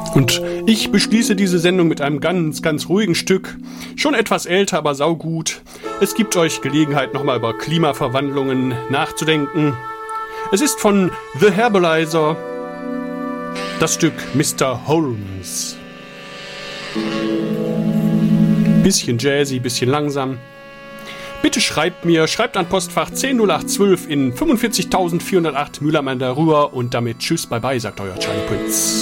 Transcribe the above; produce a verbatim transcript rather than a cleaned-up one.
Und ich beschließe diese Sendung mit einem ganz, ganz ruhigen Stück. Schon etwas älter, aber saugut. Es gibt euch Gelegenheit, nochmal über Klimaverwandlungen nachzudenken. Es ist von The Herbalizer. Das Stück Mister Holmes. Bisschen jazzy, bisschen langsam. Bitte schreibt mir, schreibt an Postfach zehn null acht zwölf in fünfundvierzigtausendvierhundertacht Mühlheim an der Ruhr und damit tschüss, bye bye, sagt euer Charlie Prinz.